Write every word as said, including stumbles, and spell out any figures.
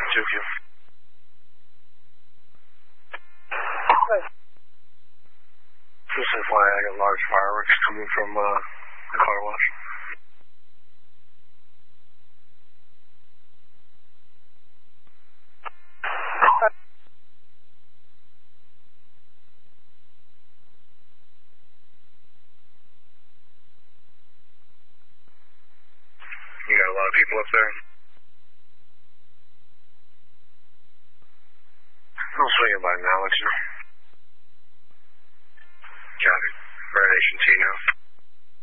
two Q. Just F Y I, I got large fireworks coming from uh, the car wash. You got a lot of people up there? I'll swing it by now, let you know. Got it. Fire Nation T now.